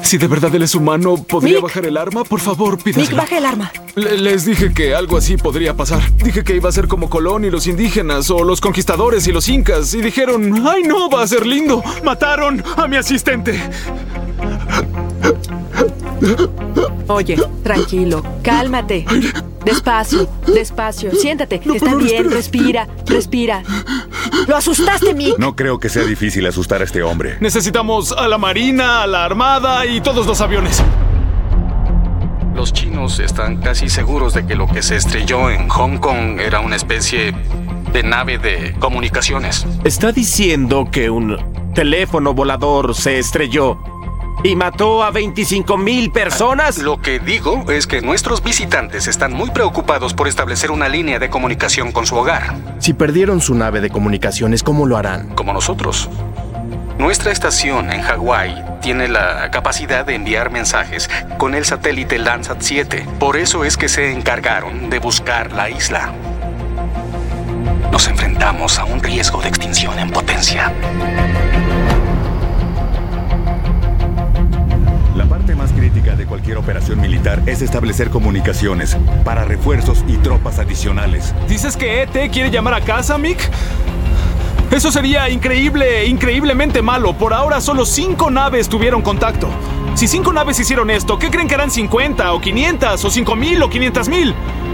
Si de verdad él es humano, ¿podría Mick. bajar el arma? Por favor, Mick, pídaselo. baja el arma. Les dije que algo así podría pasar. Dije que iba a ser como Colón y los indígenas, o los conquistadores y los incas. Y dijeron, ¡ay no, va a ser lindo! ¡Mataron a mi asistente! Oye, tranquilo, cálmate. Despacio, despacio. Siéntate. No Está puedo bien, respirar. respira. Lo asustaste, Mick. No creo que sea difícil asustar a este hombre. Necesitamos a la Marina, a la Armada y todos los aviones. Los chinos están casi seguros de que lo que se estrelló en Hong Kong era una especie de nave de comunicaciones. ¿Está diciendo que un teléfono volador se estrelló y mató a 25,000 personas? Lo que digo es que nuestros visitantes están muy preocupados por establecer una línea de comunicación con su hogar, Si perdieron su nave de comunicaciones, ¿cómo lo harán? como nosotros. Nuestra estación en Hawái tiene la capacidad de enviar mensajes con el satélite Landsat 7. Por eso es que se encargaron de buscar la isla. Nos enfrentamos a un riesgo de extinción en potencia. La parte más crítica de cualquier operación militar es establecer comunicaciones para refuerzos y tropas adicionales. ¿Dices que ET quiere llamar a casa, Mick? Eso sería increíblemente malo. Por ahora solo 5 naves tuvieron contacto. Si 5 naves hicieron esto, ¿qué creen que harán 50 o 500 o 5,000 o 500,000?